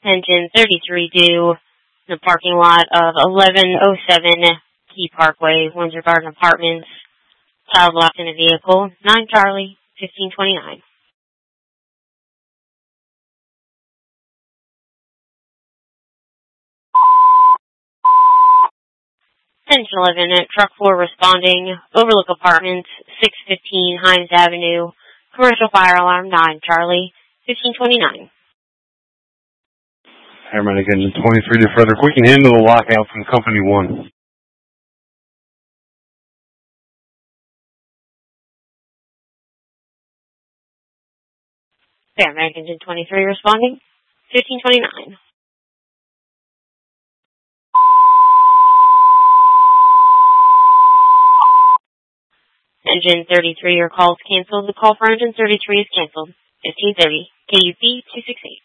Engine 33 due in the parking lot of 1107 Key Parkway, Windsor Garden Apartments. Child locked in a vehicle. 9 Charlie, 1529. Engine 11, Truck 4 responding. Overlook Apartments, 615 Hines Avenue. Commercial fire alarm, 9 Charlie, 1529. Paramedic Engine 23 to further quicken handle the lockout from Company 1. Paramedic Engine 23 responding, 1529. Engine 33, your call is canceled. The call for Engine 33 is canceled. 1530, KUP 268.